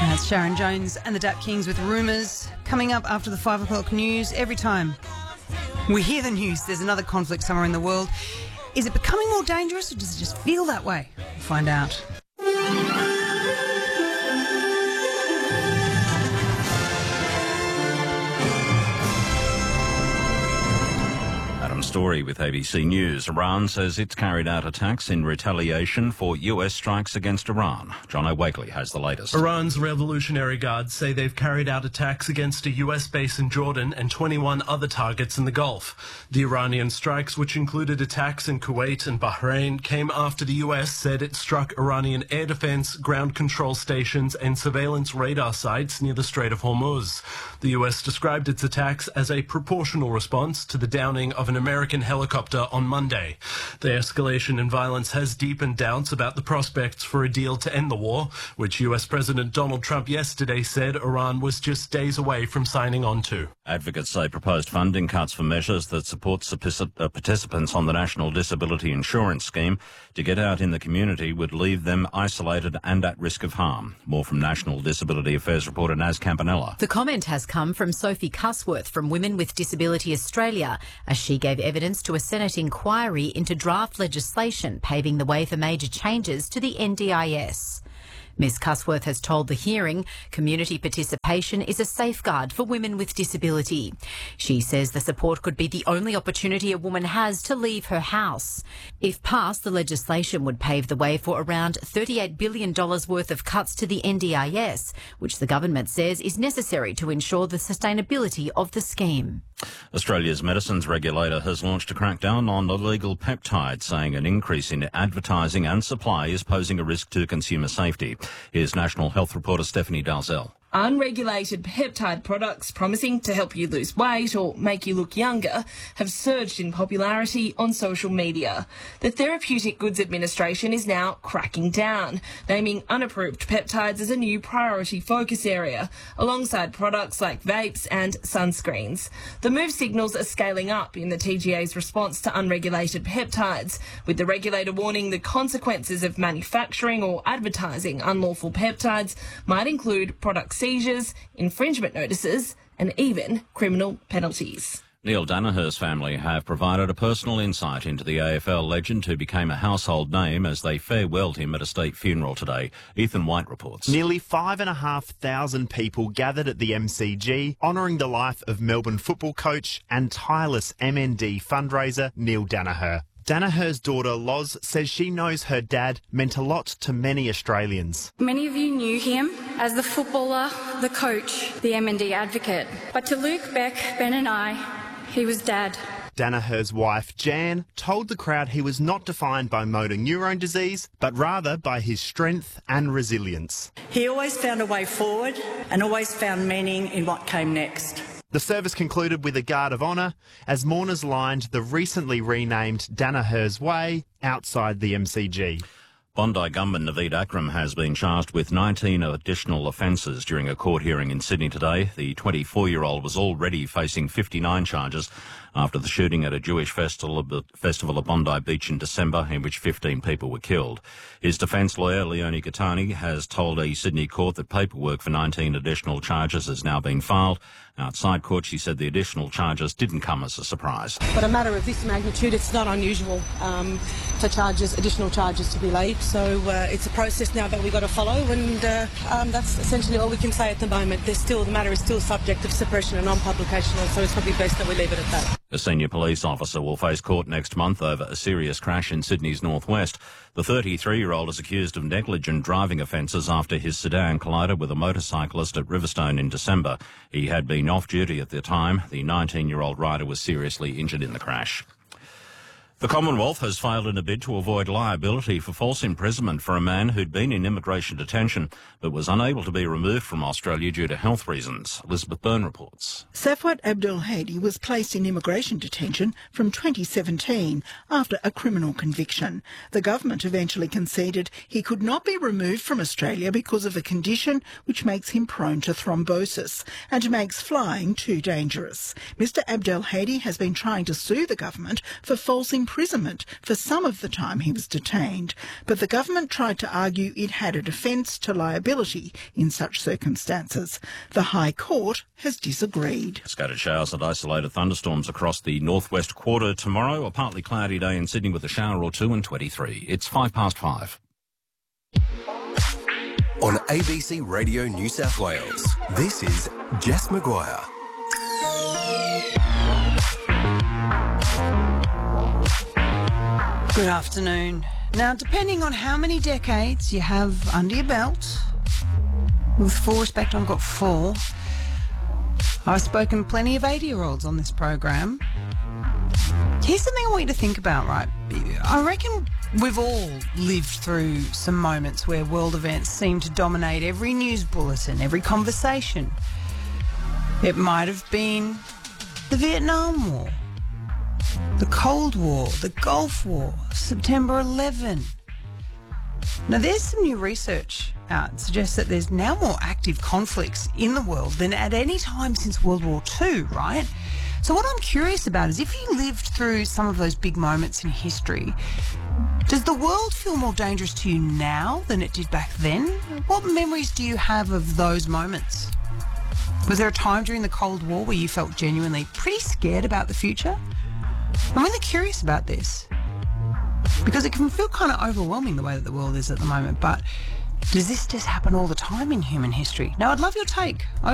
That's Sharon Jones and the Dap Kings with Rumours. Coming up after the 5 o'clock news, every time we hear the news, there's another conflict somewhere in the world. Is it becoming more dangerous or does it just feel that way? We'll find out. Story with ABC News. Iran says it's carried out attacks in retaliation for US strikes against Iran. John O'Wakely has the latest. Iran's Revolutionary Guards say they've carried out attacks against a US base in Jordan and 21 other targets in the Gulf. The Iranian strikes, which included attacks in Kuwait and Bahrain, came after the US said it struck Iranian air defense, ground control stations and surveillance radar sites near the Strait of Hormuz. The US described its attacks as a proportional response to the downing of an American helicopter on Monday. The escalation in violence has deepened doubts about the prospects for a deal to end the war, which US President Donald Trump yesterday said Iran was just days away from signing on to. Advocates say proposed funding cuts for measures that support participants on the National Disability Insurance Scheme to get out in the community would leave them isolated and at risk of harm. More from National Disability Affairs reporter Naz Campanella. The comment has come from Sophie Cusworth from Women with Disability Australia as she gave evidence to a Senate inquiry into draft legislation paving the way for major changes to the NDIS. Ms Cusworth has told the hearing community participation is a safeguard for women with disability. She says the support could be the only opportunity a woman has to leave her house. If passed, the legislation would pave the way for around $38 billion worth of cuts to the NDIS, which the government says is necessary to ensure the sustainability of the scheme. Australia's medicines regulator has launched a crackdown on illegal peptides, saying an increase in advertising and supply is posing a risk to consumer safety. Here's National Health reporter Stephanie Dalzell. Unregulated peptide products promising to help you lose weight or make you look younger have surged in popularity on social media. The Therapeutic Goods Administration is now cracking down, naming unapproved peptides as a new priority focus area, alongside products like vapes and sunscreens. The move signals a scaling up in the TGA's response to unregulated peptides, with the regulator warning the consequences of manufacturing or advertising unlawful peptides might include product seizures, infringement notices and even criminal penalties. Neil Danaher's family have provided a personal insight into the AFL legend who became a household name as they farewelled him at a state funeral today. Ethan White reports. Nearly 5,500 people gathered at the MCG, honouring the life of Melbourne football coach and tireless MND fundraiser Neil Danaher. Danaher's daughter Loz says she knows her dad meant a lot to many Australians. Many of you knew him as the footballer, the coach, the MND advocate. But to Luke, Beck, Ben and I, he was Dad. Danaher's wife Jan told the crowd he was not defined by motor neurone disease, but rather by his strength and resilience. He always found a way forward and always found meaning in what came next. The service concluded with a guard of honour as mourners lined the recently renamed Danaher's Way outside the MCG. Bondi gunman Naveed Akram has been charged with 19 additional offences during a court hearing in Sydney today. The 24-year-old was already facing 59 charges after the shooting at a Jewish festival at Bondi Beach in December, in which 15 people were killed. His defence lawyer, Leonie Gattani, has told a Sydney court that paperwork for 19 additional charges has now been filed. Outside court, she said the additional charges didn't come as a surprise. But a matter of this magnitude, it's not unusual for additional charges to be laid. So it's a process now that we've got to follow, and that's essentially all we can say at the moment. The matter is still subject of suppression and non-publication, so it's probably best that we leave it at that. A senior police officer will face court next month over a serious crash in Sydney's northwest. The 33-year-old is accused of negligent driving offences after his sedan collided with a motorcyclist at Riverstone in December. He had been off duty at the time. The 19-year-old rider was seriously injured in the crash. The Commonwealth has failed in a bid to avoid liability for false imprisonment for a man who'd been in immigration detention but was unable to be removed from Australia due to health reasons. Elizabeth Byrne reports. Safwat Abdulhadi was placed in immigration detention from 2017 after a criminal conviction. The government eventually conceded he could not be removed from Australia because of a condition which makes him prone to thrombosis and makes flying too dangerous. Mr Abdulhadi has been trying to sue the government for false imprisonment imprisonment for some of the time he was detained, but the government tried to argue it had a defence to liability in such circumstances. The High Court has disagreed. Scattered showers and isolated thunderstorms across the northwest quarter tomorrow. A partly cloudy day in Sydney with a shower or two and 23. It's 5:05. On ABC Radio New South Wales, this is Jess Maguire. Good afternoon. Now, depending on how many decades you have under your belt, with full respect, I've got 4. I've spoken plenty of 80-year-olds on this program. Here's something I want you to think about, right? I reckon we've all lived through some moments where world events seem to dominate every news bulletin, every conversation. It might have been the Vietnam War, the Cold War, the Gulf War, September 11. Now, there's some new research out that suggests that there's now more active conflicts in the world than at any time since World War II, right? So what I'm curious about is, if you lived through some of those big moments in history, does the world feel more dangerous to you now than it did back then? What memories do you have of those moments? Was there a time during the Cold War where you felt genuinely pretty scared about the future? I'm really curious about this, because it can feel kind of overwhelming the way that the world is at the moment, but does this just happen all the time in human history? Now, I'd love your take.